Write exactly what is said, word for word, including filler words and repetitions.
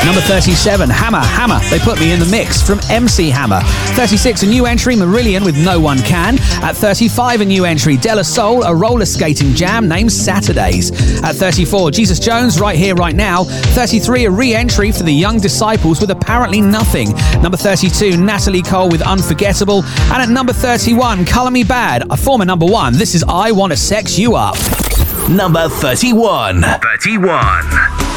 Number thirty-seven, Hammer, Hammer, They Put Me in the Mix from M C Hammer. thirty-six, a new entry, Marillion with No One Can. At thirty-five, a new entry, De La Soul, a roller skating jam named Saturdays. At thirty-four, Jesus Jones, Right Here, Right Now. thirty-three, a re-entry for the Young Disciples with Apparently Nothing. Number thirty-two, Natalie Cole with Unforgettable. And at number thirty-one, Colour Me Bad, a former number one. This is I Wanna Sex You Up. Number thirty-one. thirty-one.